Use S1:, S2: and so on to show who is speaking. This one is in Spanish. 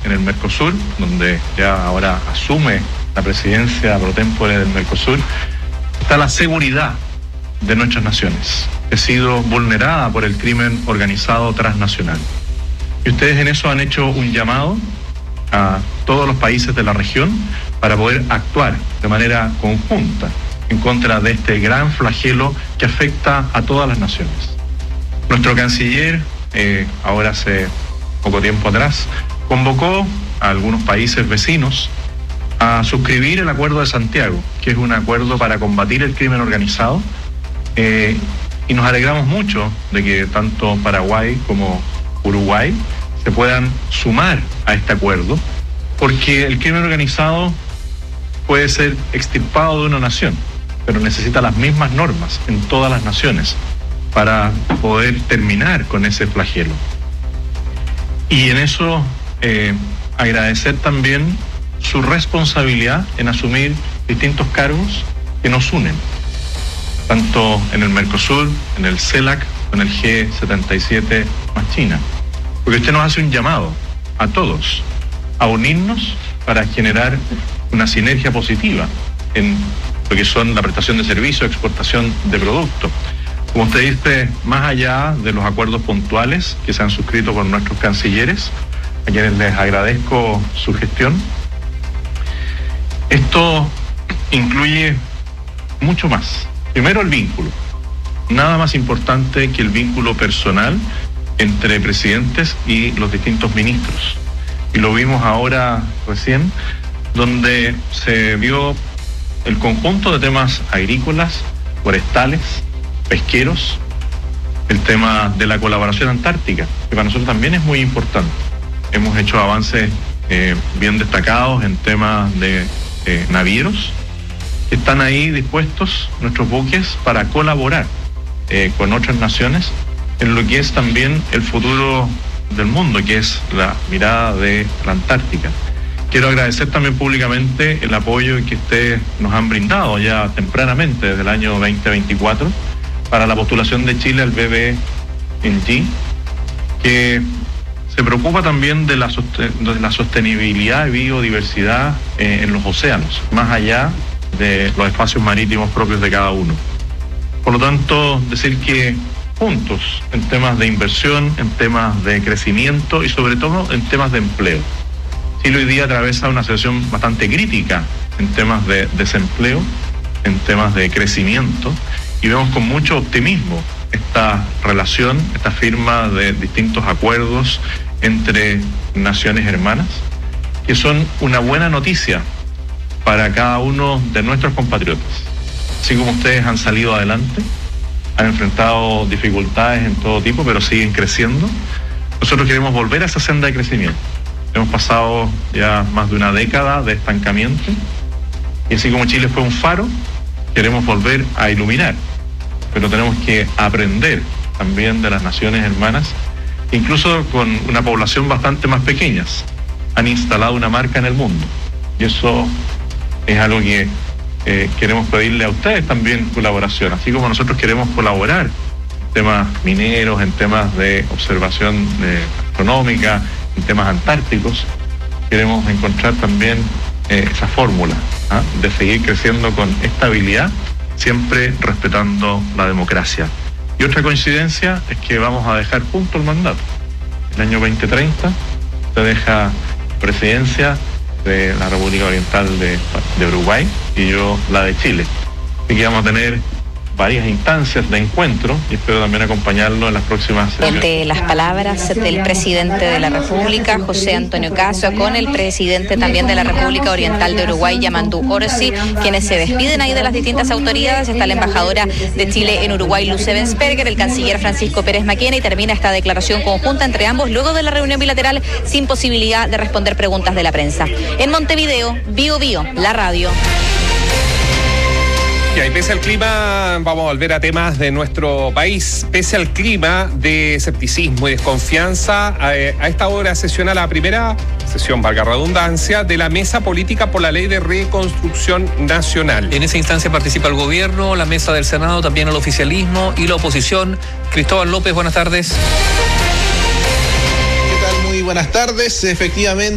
S1: en el Mercosur, donde ya ahora asume la presidencia pro tempore del Mercosur, está la seguridad de nuestras naciones, que ha sido vulnerada por el crimen organizado transnacional. Y ustedes en eso han hecho un llamado a todos los países de la región para poder actuar de manera conjunta en contra de este gran flagelo que afecta a todas las naciones. Nuestro canciller, ahora hace poco tiempo atrás, convocó a algunos países vecinos a suscribir el Acuerdo de Santiago, que es un acuerdo para combatir el crimen organizado, y nos alegramos mucho de que tanto Paraguay como Uruguay se puedan sumar a este acuerdo, porque el crimen organizado puede ser extirpado de una nación, pero necesita las mismas normas en todas las naciones para poder terminar con ese flagelo. Y en eso agradecer también su responsabilidad en asumir distintos cargos que nos unen, tanto en el Mercosur, en el CELAC, en el G77 más China. Porque usted nos hace un llamado a todos a unirnos para generar una sinergia positiva en lo que son la prestación de servicios, exportación de productos. Como usted dice, más allá de los acuerdos puntuales que se han suscrito por nuestros cancilleres, a quienes les agradezco su gestión, esto incluye mucho más. Primero, el vínculo. Nada más importante que el vínculo personal entre presidentes y los distintos ministros. Y lo vimos ahora recién, donde se vio el conjunto de temas agrícolas, forestales, pesqueros, el tema de la colaboración antártica, que para nosotros también es muy importante. Hemos hecho avances bien destacados en temas de navieros. Están ahí dispuestos nuestros buques para colaborar con otras naciones en lo que es también el futuro del mundo, que es la mirada de la Antártica. Quiero agradecer también públicamente el apoyo que ustedes nos han brindado ya tempranamente desde el año 2024 para la postulación de Chile al BBNG, que se preocupa también de la sostenibilidad y biodiversidad en los océanos, más allá de los espacios marítimos propios de cada uno. Por lo tanto, decir que juntos en temas de inversión, en temas de crecimiento y sobre todo en temas de empleo. Chile hoy día atraviesa una situación bastante crítica en temas de desempleo, en temas de crecimiento, y vemos con mucho optimismo esta relación, esta firma de distintos acuerdos entre naciones hermanas, que son una buena noticia para cada uno de nuestros compatriotas. Así como ustedes han salido adelante, han enfrentado dificultades en todo tipo, pero siguen creciendo, nosotros queremos volver a esa senda de crecimiento. Hemos pasado ya más de una década de estancamiento, y así como Chile fue un faro, queremos volver a iluminar, pero tenemos que aprender también de las naciones hermanas, incluso con una población bastante más pequeña. Han instalado una marca en el mundo, y eso es algo que queremos pedirle a ustedes también colaboración, así como nosotros queremos colaborar en temas mineros, en temas de observación astronómica, en temas antárticos. Queremos encontrar también esa fórmula de seguir creciendo con estabilidad, siempre respetando la democracia. Y otra coincidencia es que vamos a dejar punto el mandato. El año 2030 se deja presidencia de la República Oriental de Uruguay y yo la de Chile. Así que vamos a tener varias instancias de encuentro y espero también acompañarlo en las próximas sesiones.
S2: Entre las palabras del presidente de la República, José Antonio Cast, con el presidente también de la República Oriental de Uruguay, Yamandu Orsi, quienes se despiden ahí de las distintas autoridades. Está la embajadora de Chile en Uruguay, Luz Ebensperger, el canciller Francisco Pérez Maquena, y termina esta declaración conjunta entre ambos luego de la reunión bilateral sin posibilidad de responder preguntas de la prensa. En Montevideo, Bio Bio, la radio.
S3: Y pese al clima, vamos a volver a temas de nuestro país. Pese al clima de escepticismo y desconfianza, a esta hora sesiona la primera sesión, valga redundancia, de la Mesa Política por la Ley de Reconstrucción Nacional.
S4: En esa instancia participa el gobierno, la mesa del Senado, también el oficialismo y la oposición. Cristóbal López, buenas tardes.
S5: ¿Qué tal? Muy buenas tardes. Efectivamente.